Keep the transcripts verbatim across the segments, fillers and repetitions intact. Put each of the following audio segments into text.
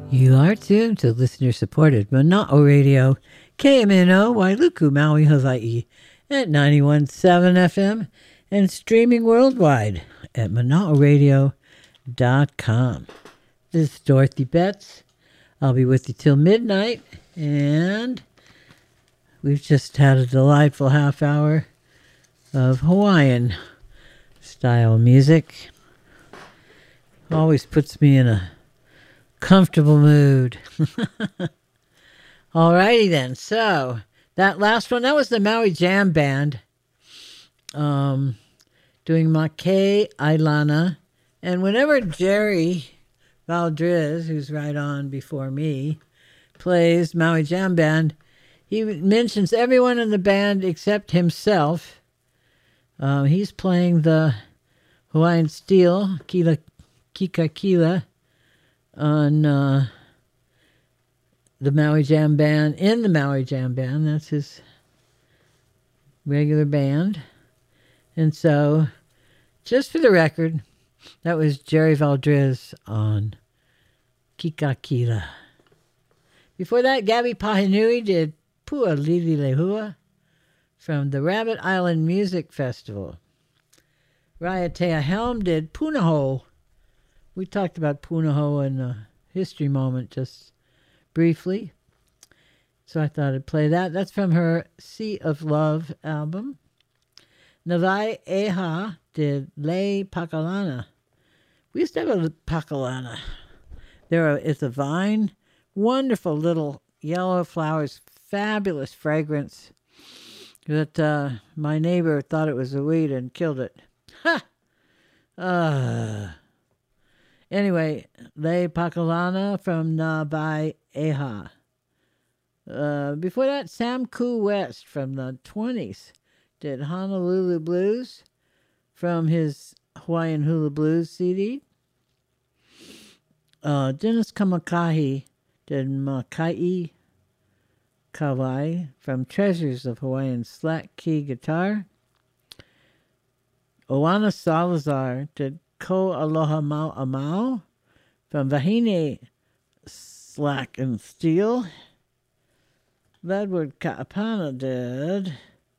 You are tuned to listener-supported Mana'o Radio, K M N O, Wailuku, Maui, Hawaii, at ninety-one point seven F M and streaming worldwide at mana'o radio dot com. This is Dorothy Betts. I'll be with you till midnight, and we've just had a delightful half hour of Hawaiian-style music. Always puts me in a comfortable mood. Alrighty then. So that last one, that was the Maui Jam Band um, doing Make Ailana. And whenever Jerry Valdriz, who's right on before me, plays Maui Jam Band, he mentions everyone in the band except himself. Uh, he's playing the Hawaiian steel, Kila Kika Kila, on uh, the Maui Jam Band, in the Maui Jam Band. That's his regular band. And so, just for the record, that was Jerry Valdriz on Kikakila. Before that, Gabby Pahinui did Pua Lili Lehua from the Rabbit Island Music Festival. Raiatea Helm did Punaho. We talked about Punaho in a history moment just briefly. So I thought I'd play that. That's from her Sea of Love album. Navai Eha did Le Pakalana. We used to have a Pakalana. There are, it's a vine, wonderful little yellow flowers, fabulous fragrance. But uh, my neighbor thought it was a weed and killed it. Ha! Uh, anyway, Le Pakalana from Navai Eha. Uh, before that, Sam Koo West from the twenties did Honolulu Blues from his Hawaiian Hula Blues C D. Uh, Dennis Kamakahi did Makai Kawai from Treasures of Hawaiian Slack Key Guitar. Oana Salazar did Ko Aloha Mau Amau from Vahine Slack and Steel. Edward Kaapana did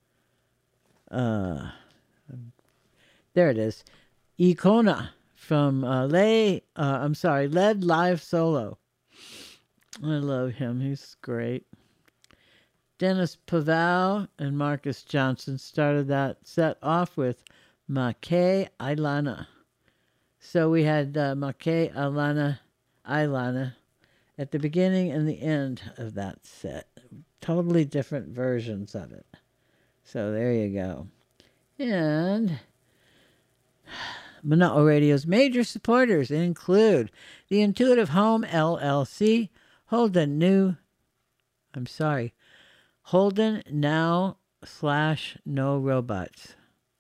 uh, there it is, Ikona from uh, Lay, uh, I'm sorry, Lead Live Solo. I love him. He's great. Dennis Pavau and Marcus Johnson started that set off with Make Ailana. So we had uh, Make Ailana, Ailana at the beginning and the end of that set. Totally different versions of it. So there you go. And Mana'o Radio's major supporters include the Intuitive Home L L C, Holden New, I'm sorry, Holden Now slash No Robots.